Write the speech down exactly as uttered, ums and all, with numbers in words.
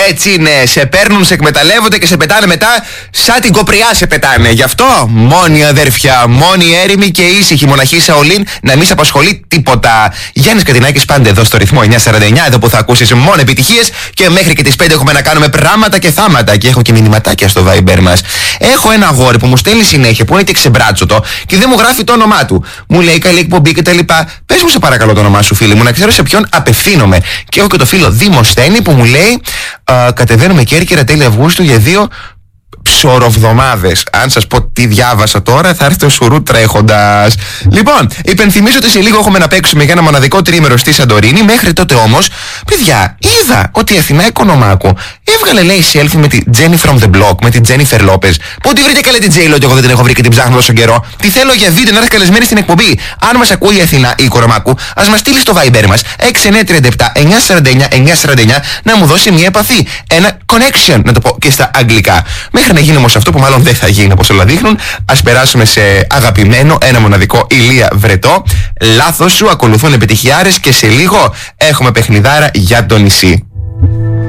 Έτσι είναι. Σε παίρνουν, σε εκμεταλλεύονται και σε πετάνε μετά σαν την κοπριά σε πετάνε. Γι' αυτό μόνη αδέρφια, μόνη έρημη και ήσυχη μοναχή Σαολίν να μην σε απασχολεί τίποτα. Γιάννης Κατινάκης πάντα εδώ στο ρυθμό εννιά σαράντα εννιά, εδώ που θα ακούσεις μόνο επιτυχίες και μέχρι και τις πέντε έχουμε να κάνουμε πράγματα και θάματα. Και έχω και μηνυματάκια στο Viber μας. Έχω ένα αγόρι που μου στέλνει συνέχεια, που είναι και ξεμπράτσοτο και δεν μου γράφει το όνομά του. Μου λέει καλή εκπομπή και τα λοιπά. Πες μου σε παρακαλώ το όνομά σου, φίλη μου, να ξέρω σε ποιον απευθύνομαι. Και έχω και το φίλο Δημοσθένη που μου λέει κατεβαίνουμε Κέρκυρα τέλη Αυγούστου για δύο ψωροβδομάδες. Αν σας πω τι διάβασα τώρα, θα έρθει ο Σουρού τρέχοντας. Λοιπόν, υπενθυμίζω ότι σε λίγο έχουμε να παίξουμε για ένα μοναδικό τρίμερο στη Σαντορίνη. Μέχρι τότε όμως, παιδιά, είδα ότι η Αθηνά Οικονομάκου έβγαλε, λέει, selfie με τη Jenny from the Block, με τη Jennifer Lopez. Πού τη βρείτε καλέ την J-Lo και εγώ δεν την έχω βρει και την ψάχνω τόσο καιρό. Τι θέλω για βίντεο να έρθει καλεσμένη στην εκπομπή. Αν μας ακούει η Αθηνά Οικονομάκου, ας μας στείλει στο Viber μας έξι εννιά τρία επτά εννιά σαράντα εννιά εννιά σαράντα εννιά να μου δώσει μια επαφή. Ένα connection, να το πω και στα αγγλικά. Μέχρι να γίνει όμως αυτό που μάλλον δεν θα γίνει όπως όλα δείχνουν, ας περάσουμε σε αγαπημένο, ένα μοναδικό Ηλία Βρετό. Λάθος σου, ακολουθούν επιτυχιάρες και σε λίγο έχουμε παιχνιδάρα για το νησί.